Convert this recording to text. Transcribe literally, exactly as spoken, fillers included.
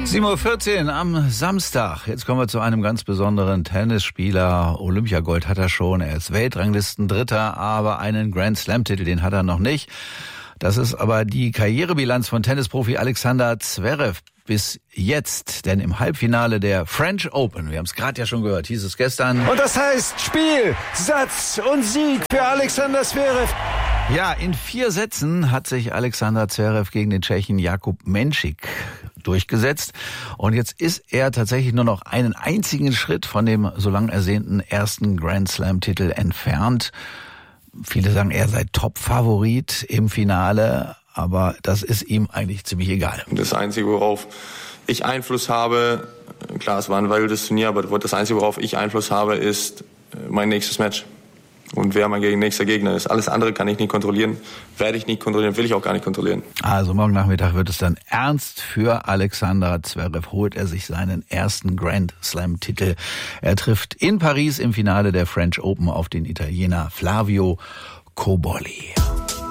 sieben Uhr vierzehn am Samstag. Jetzt kommen wir zu einem ganz besonderen Tennisspieler. Olympiagold hat er schon. Er ist Weltranglistendritter, aber einen Grand Slam-Titel, den hat er noch nicht. Das ist aber die Karrierebilanz von Tennisprofi Alexander Zverev bis jetzt. Denn im Halbfinale der French Open, wir haben es gerade ja schon gehört, hieß es gestern. Und das heißt Spiel, Satz und Sieg für Alexander Zverev. Ja, in vier Sätzen hat sich Alexander Zverev gegen den Tschechen Jakub Menšík durchgesetzt. Und jetzt ist er tatsächlich nur noch einen einzigen Schritt von dem so lang ersehnten ersten Grand Slam-Titel entfernt. Viele sagen, er sei Top-Favorit im Finale, aber das ist ihm eigentlich ziemlich egal. Das Einzige, worauf ich Einfluss habe, klar, es war ein wildes Turnier, aber das Einzige, worauf ich Einfluss habe, ist mein nächstes Match. Und wer mein nächster Gegner ist. Alles andere kann ich nicht kontrollieren, werde ich nicht kontrollieren, will ich auch gar nicht kontrollieren. Also morgen Nachmittag wird es dann ernst für Alexander Zverev. Holt er sich seinen ersten Grand Slam-Titel. Er trifft in Paris im Finale der French Open auf den Italiener Flavio Cobolli.